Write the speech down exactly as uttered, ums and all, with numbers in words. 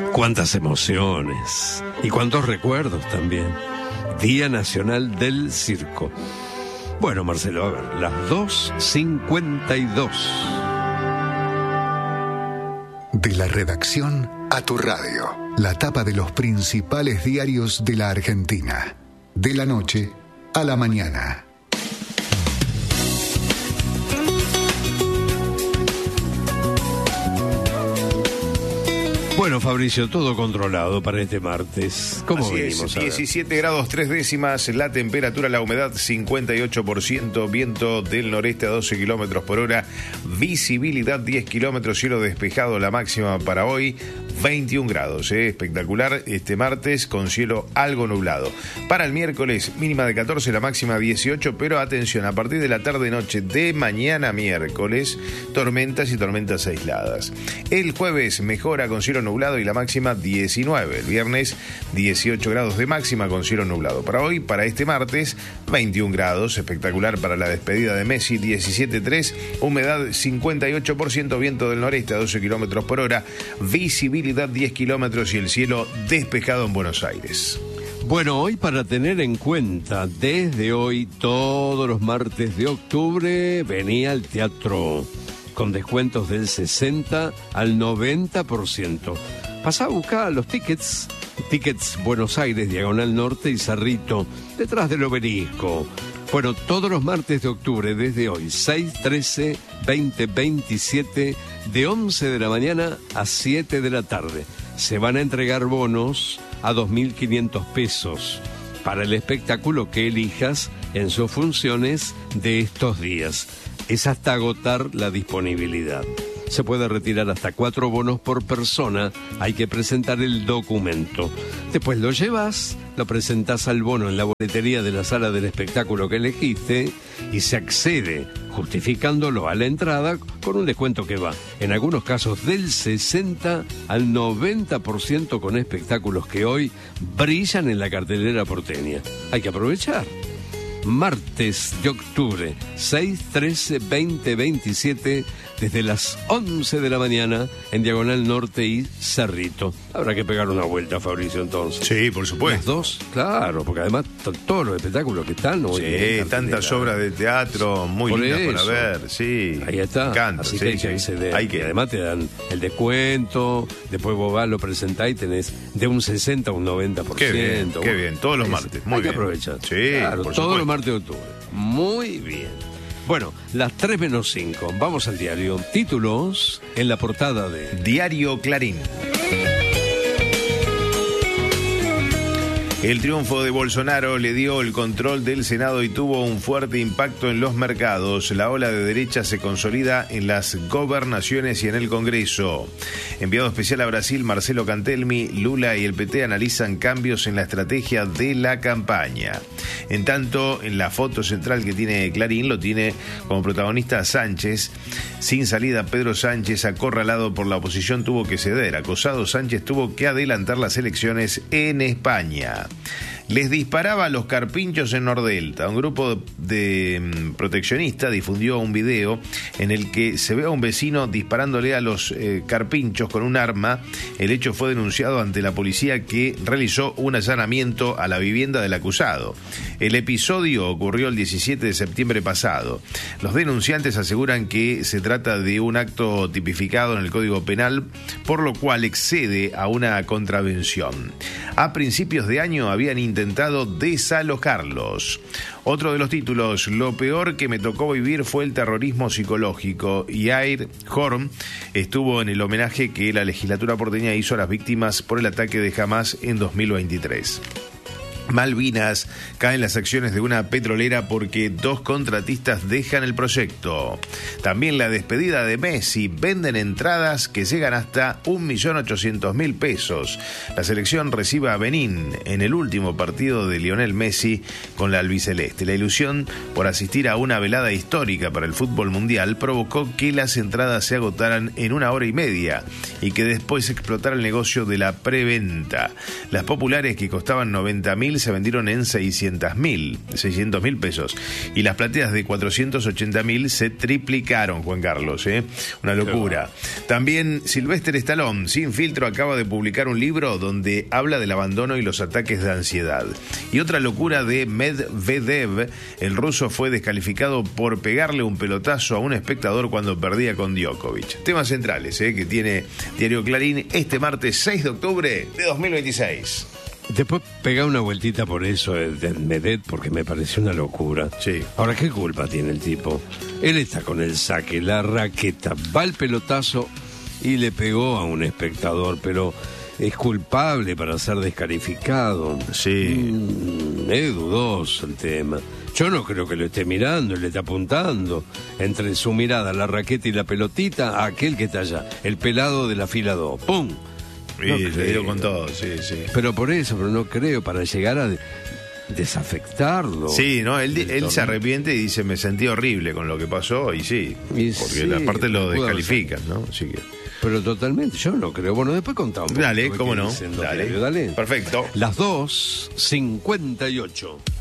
Cuántas emociones y cuántos recuerdos también. Día Nacional del Circo. Bueno, Marcelo, a ver, las dos cincuenta y dos. De la redacción a tu radio. La tapa de los principales diarios de la Argentina. De la noche a la mañana. Bueno, Fabricio, todo controlado para este martes. ¿Cómo Así venimos? Es, diecisiete grados tres décimas, la temperatura, la humedad cincuenta y ocho por ciento, viento del noreste a doce kilómetros por hora, visibilidad diez kilómetros, cielo despejado, la máxima para hoy veintiún grados, ¿eh? Espectacular este martes con cielo algo nublado. Para el miércoles, mínima de catorce, la máxima dieciocho, pero atención, a partir de la tarde-noche de mañana miércoles, tormentas y tormentas aisladas. El jueves mejora con cielo nublado y la máxima diecinueve. El viernes, dieciocho grados de máxima con cielo nublado. Para hoy, para este martes, veintiún grados, espectacular para la despedida de Messi, diecisiete tres, humedad cincuenta y ocho por ciento, viento del noreste a doce kilómetros por hora, visibilidad diez kilómetros y el cielo despejado en Buenos Aires. Bueno, hoy para tener en cuenta, desde hoy, todos los martes de octubre, venía al teatro con descuentos del sesenta al noventa por ciento. Pasá a buscar los tickets, tickets Buenos Aires, Diagonal Norte y Cerrito, detrás del Obelisco. Bueno, todos los martes de octubre, desde hoy, seis, trece, veinte, veintisiete, de once de la mañana a siete de la tarde. Se van a entregar bonos a dos mil quinientos pesos para el espectáculo que elijas en sus funciones de estos días. Es hasta agotar la disponibilidad. Se puede retirar hasta cuatro bonos por persona. Hay que presentar el documento. Después lo llevas, lo presentás al bono en la boletería de la sala del espectáculo que elegiste y se accede justificándolo a la entrada con un descuento que va, en algunos casos, del sesenta al noventa por ciento con espectáculos que hoy brillan en la cartelera porteña. Hay que aprovechar. Martes de octubre, seis, trece, veinte, veintisiete, desde las once de la mañana en Diagonal Norte y Cerrito. Habrá que pegar una vuelta, Fabricio, entonces. Sí, por supuesto. Las dos, claro, porque además t- todos los espectáculos que están hoy. Sí, tantas obras de teatro muy Por lindas eso. para ver, sí. Ahí está. Me encanta, Así sí, que hay sí. que acceder. Hay que... Y además te dan el descuento, después vos vas, lo presentás y tenés de un sesenta a un noventa por ciento. Qué bien, qué bien, todos los Es- martes, muy hay bien. que aprovechar. Sí, claro, por todos supuesto. los martes de octubre. Muy bien. Bueno, las tres menos cinco. Vamos al diario. Títulos en la portada de Diario Clarín. El triunfo de Bolsonaro le dio el control del Senado y tuvo un fuerte impacto en los mercados. La ola de derecha se consolida en las gobernaciones y en el Congreso. Enviado especial a Brasil, Marcelo Cantelmi, Lula y el P T analizan cambios en la estrategia de la campaña. En tanto, en la foto central que tiene Clarín, lo tiene como protagonista Sánchez. Sin salida, Pedro Sánchez, acorralado por la oposición, tuvo que ceder. Acosado, Sánchez tuvo que adelantar las elecciones en España. Les disparaba a los carpinchos en Nordelta. Un grupo de, de proteccionistas difundió un video en el que se ve a un vecino disparándole a los eh, carpinchos con un arma. El hecho fue denunciado ante la policía, que realizó un allanamiento a la vivienda del acusado. El episodio ocurrió el diecisiete de septiembre pasado. Los denunciantes aseguran que se trata de un acto tipificado en el Código Penal, por lo cual excede a una contravención. A principios de año habían intentado desalojarlos. Otro de los títulos: lo peor que me tocó vivir fue el terrorismo psicológico. Yair Horn estuvo en el homenaje que la legislatura porteña hizo a las víctimas por el ataque de Hamas en dos mil veintitrés. Malvinas, caen las acciones de una petrolera porque dos contratistas dejan el proyecto. También la despedida de Messi, venden entradas que llegan hasta un millón ochocientos mil pesos. La selección recibe a Benín en el último partido de Lionel Messi con la albiceleste. La ilusión por asistir a una velada histórica para el fútbol mundial provocó que las entradas se agotaran en una hora y media y que después explotara el negocio de la preventa. Las populares, que costaban noventa mil, mil se vendieron en seiscientos mil pesos. Y las plateas de cuatrocientos ochenta mil se triplicaron, Juan Carlos, ¿eh? Una locura. También Sylvester Stallone, sin filtro, acaba de publicar un libro donde habla del abandono y los ataques de ansiedad. Y otra locura de Medvedev, el ruso fue descalificado por pegarle un pelotazo a un espectador cuando perdía con Djokovic. Temas centrales, ¿eh? Que tiene Diario Clarín este martes seis de octubre de dos mil veintiséis. Después pega una vueltita por eso de Medvedev, porque me pareció una locura. Sí. Ahora, ¿qué culpa tiene el tipo? Él está con el saque, la raqueta, va el pelotazo y le pegó a un espectador, pero es culpable para ser descalificado. Sí. Mm, es dudoso el tema. Yo no creo que lo esté mirando, le está apuntando entre su mirada, la raqueta y la pelotita, a aquel que está allá, el pelado de la fila dos. ¡Pum! No y le dio con todo, sí, sí. Pero por eso, pero no creo, para llegar a desafectarlo. Sí, no, él, él se arrepiente y dice, me sentí horrible con lo que pasó, y sí, y porque sí, la parte lo descalifican, ¿no? Así que... Pero totalmente, yo no creo. Bueno, después contamos. Dale, cómo no. Dale. Dale. Perfecto. Las dos cincuenta y ocho.